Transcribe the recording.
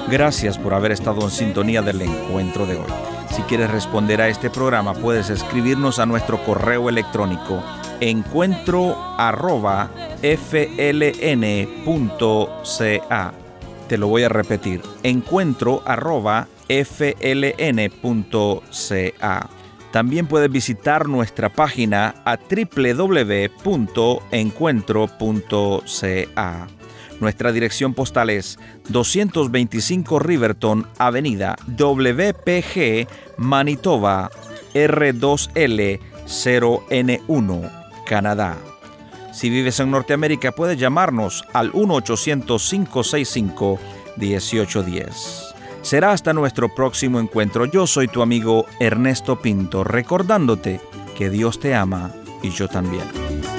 Gracias por haber estado en sintonía del encuentro de hoy. Si quieres responder a este programa, puedes escribirnos a nuestro correo electrónico encuentro@fln.ca. Te lo voy a repetir, encuentro@fln.ca. También puedes visitar nuestra página a www.encuentro.ca. Nuestra dirección postal es 225 Riverton Avenida, WPG, Manitoba, R2L 0N1, Canadá. Si vives en Norteamérica, puedes llamarnos al 1-800-565-1810. Será hasta nuestro próximo encuentro. Yo soy tu amigo Ernesto Pinto, recordándote que Dios te ama y yo también.